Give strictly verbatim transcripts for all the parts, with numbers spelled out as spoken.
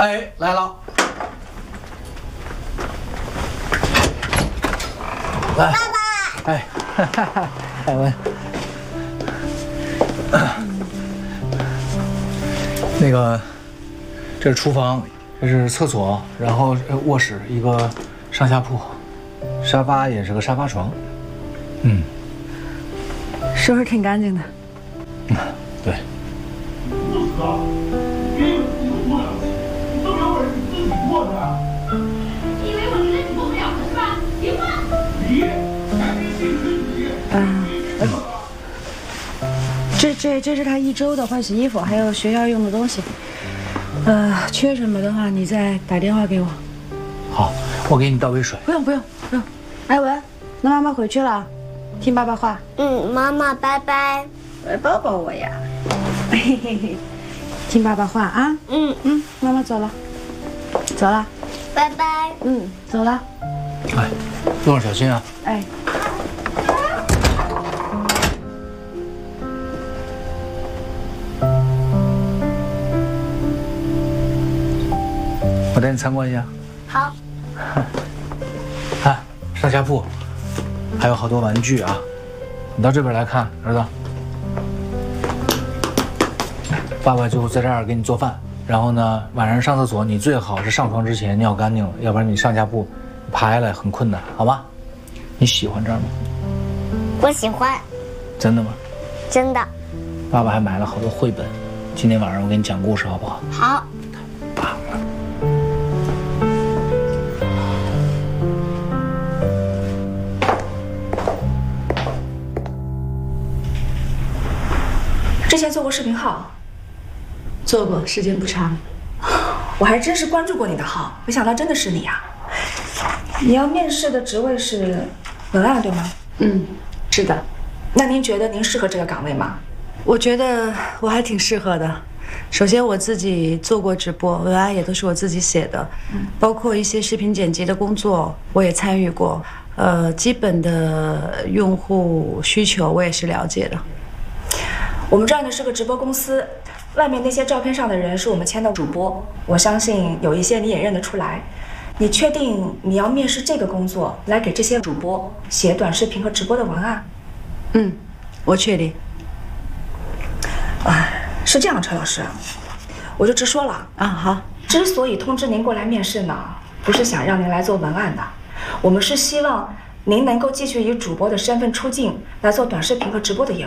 哎，来了。来，爸爸。哎，哈哈哈，艾文。那个，这是厨房，这是厕所，然后卧室一个上下铺，沙发也是个沙发床。嗯， 收拾挺干净的。 嗯，对。 嗯，这这这是他一周的换洗衣服，还有学校用的东西。呃，缺什么的话，你再打电话给我。 好，我给你倒杯水。 不用不用不用。艾文，那妈妈回去了，听爸爸话。 嗯，妈妈拜拜。 来抱抱我呀。嘿嘿嘿，听爸爸话啊。 嗯嗯，妈妈走了，走了。 拜拜。 嗯，走了。 哎，路上小心啊。 哎。 我带你参观一下。 好。 看上下铺，还有好多玩具啊！你到这边来看，儿子。爸爸就在这儿给你做饭，然后呢，晚上上厕所你最好是上床之前尿干净了，要不然你上下铺爬下来很困难，好吗？你喜欢这儿吗？ 我喜欢。 真的吗？ 真的。 爸爸还买了好多绘本，今天晚上我给你讲故事，好不好？ 好。 棒了。 之前做过视频号，做过，时间不长。我还真是关注过你的号，没想到真的是你啊！你要面试的职位是文案，对吗？嗯，是的。那您觉得您适合这个岗位吗？我觉得我还挺适合的。首先我自己做过直播，文案也都是我自己写的，嗯、包括一些视频剪辑的工作我也参与过。呃，基本的用户需求我也是了解的。我们这儿呢是个直播公司，外面那些照片上的人是我们签的主播，我相信有一些你也认得出来。你确定你要面试这个工作，来给这些主播写短视频和直播的文案？嗯，我确定。啊，是这样，车老师，我就直说了啊。好，之所以通知您过来面试呢，不是想让您来做文案的，我们是希望您能够继续以主播的身份出镜，来做短视频和直播的业务。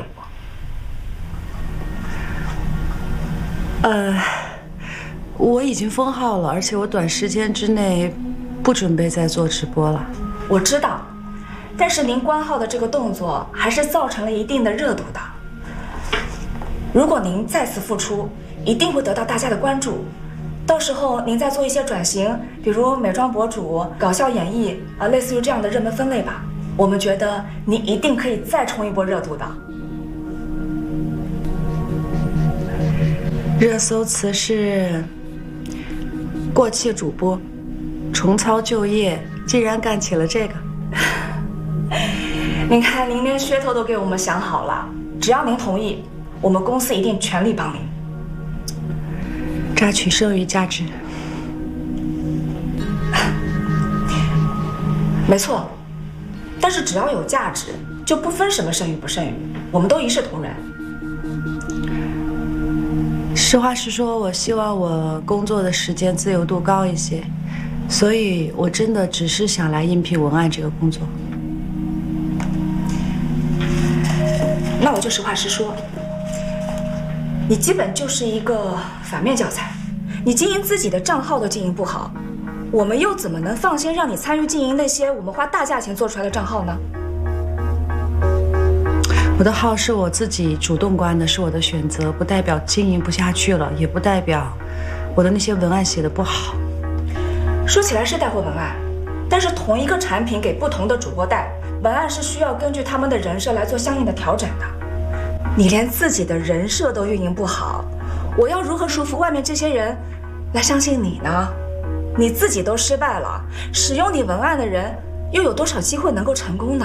呃，我已经封号了，而且我短时间之内不准备再做直播了。我知道，但是您关号的这个动作还是造成了一定的热度的。如果您再次复出，一定会得到大家的关注。到时候您再做一些转型，比如美妆博主、搞笑演绎啊，类似于这样的热门分类吧。我们觉得您一定可以再冲一波热度的。热搜词是过气主播重操旧业，竟然干起了这个。您看，您连噱头都给我们想好了，只要您同意，我们公司一定全力帮您，榨取剩余价值。没错，但是只要有价值，就不分什么剩余不剩余，我们都一视同仁。实话实说，我希望我工作的时间自由度高一些，所以我真的只是想来应聘文案这个工作。那我就实话实说，你基本就是一个反面教材，你经营自己的账号都经营不好，我们又怎么能放心让你参与经营那些我们花大价钱做出来的账号呢？我的号是我自己主动关的，是我的选择，不代表经营不下去了，也不代表我的那些文案写的不好。说起来是带货文案，但是同一个产品给不同的主播带，文案是需要根据他们的人设来做相应的调整的。你连自己的人设都运营不好，我要如何说服外面这些人来相信你呢？你自己都失败了，使用你文案的人又有多少机会能够成功呢？